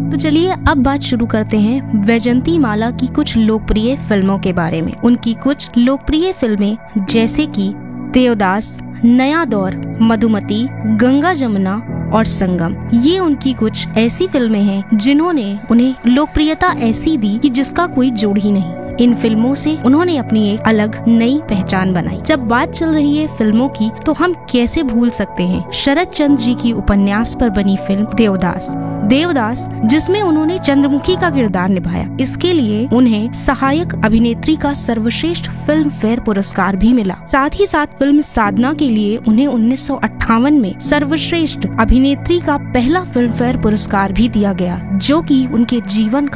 तो चलिए अब बात शुरू करते हैं वैजंती माला की कुछ लोकप्रिय फिल्मों के बारे में। उनकी कुछ लोकप्रिय फिल्में जैसे कि देवदास, नया दौर, मधुमती, गंगा जमुना और संगम, ये उनकी कुछ ऐसी फिल्में हैं जिन्होंने उन्हें लोकप्रियता ऐसी दी कि जिसका कोई जोड़ ही नहीं। इन फिल्मों से उन्होंने अपनी एक अलग नई पहचान बनाई। जब बात चल रही है फिल्मों की तो हम कैसे भूल सकते हैं शरद चंद्र जी की उपन्यास पर बनी फिल्म देवदास, जिसमें उन्होंने चंद्रमुखी का किरदार निभाया। इसके लिए उन्हें सहायक अभिनेत्री का सर्वश्रेष्ठ फिल्म फेयर पुरस्कार भी मिला। साथ ही साथ फिल्म साधना के लिए उन्हें 1958 में सर्वश्रेष्ठ अभिनेत्री का पहला फिल्म फेयर पुरस्कार भी दिया गया, जो कि उनके जीवन